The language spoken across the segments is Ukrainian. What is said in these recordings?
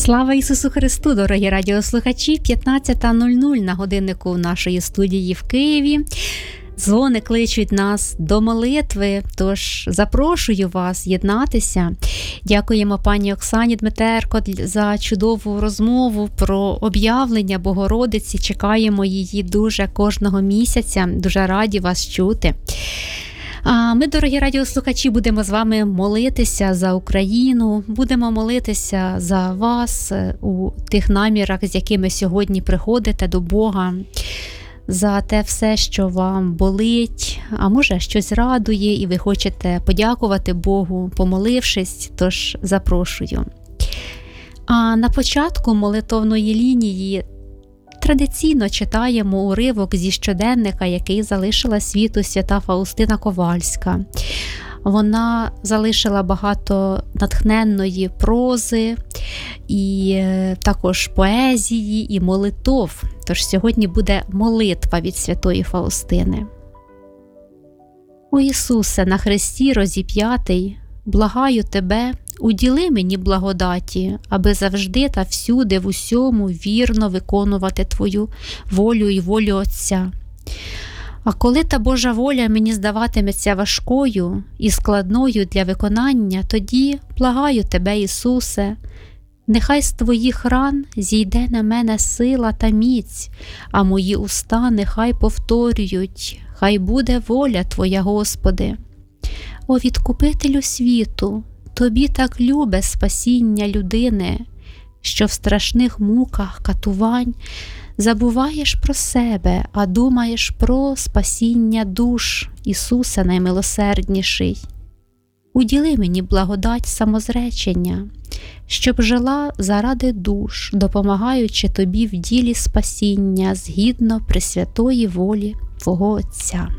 Слава Ісусу Христу, дорогі радіослухачі! 15:00 на годиннику нашої студії в Києві. Дзвони кличуть нас до молитви, тож запрошую вас єднатися. Дякуємо пані Оксані Дмитерко за чудову розмову про об'явлення Богородиці. Чекаємо її дуже кожного місяця. Дуже раді вас чути. А ми, дорогі радіослухачі, будемо з вами молитися за Україну, будемо молитися за вас у тих намірах, з якими сьогодні приходите до Бога, за те все, що вам болить, а може щось радує і ви хочете подякувати Богу, помолившись, тож запрошую. А на початку молитовної лінії традиційно читаємо уривок зі щоденника, який залишила світу свята Фаустина Ковальська. Вона залишила багато натхненної прози, і також поезії, і молитов. Тож сьогодні буде молитва від святої Фаустини. О Ісусе, на хресті розіп'ятий, благаю Тебе, уділи мені благодаті, аби завжди та всюди в усьому вірно виконувати Твою волю і волю Отця. А коли та Божа воля мені здаватиметься важкою і складною для виконання, тоді благаю Тебе, Ісусе, нехай з Твоїх ран зійде на мене сила та міць, а мої уста нехай повторюють, хай буде воля Твоя, Господи. О відкупителю світу, Тобі так любе спасіння людини, що в страшних муках катувань забуваєш про себе, а думаєш про спасіння душ, Ісусе наймилосердніший. Уділи мені благодать самозречення, щоб жила заради душ, допомагаючи Тобі в ділі спасіння згідно пресвятої волі Твого Отця.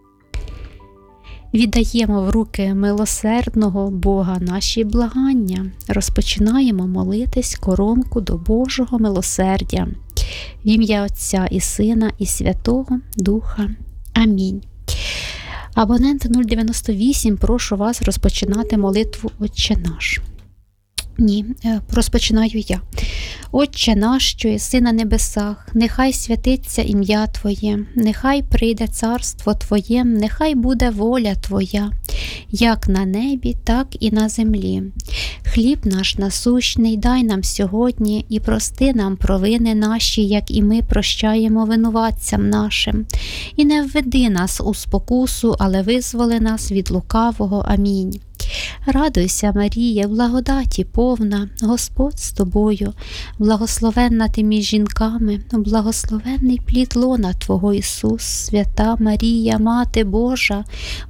Віддаємо в руки милосердного Бога наші благання, розпочинаємо молитись коронку до Божого милосердя. В ім'я Отця і Сина і Святого Духа. Амінь. Абонент 098, прошу вас розпочинати молитву «Отче наш». Ні, розпочинаю я. Отче наш, що єси на небесах, нехай святиться ім'я Твоє, нехай прийде царство Твоє, нехай буде воля Твоя, як на небі, так і на землі. Хліб наш насущний дай нам сьогодні і прости нам провини наші, як і ми прощаємо винуватцям нашим. І не введи нас у спокусу, але визволи нас від лукавого. Амінь. Радуйся, Марія, благодаті повна, Господь з тобою, благословенна ти між жінками, благословенний плід лона Твого Ісус, свята Марія, Мати Божа,